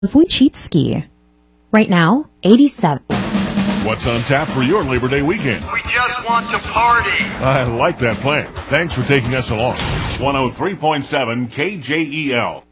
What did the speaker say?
Wojcicki. Right now, 87. What's on tap for your Labor Day weekend? We just want to party. I like that plan. Thanks for taking us along. 103.7 KJEL.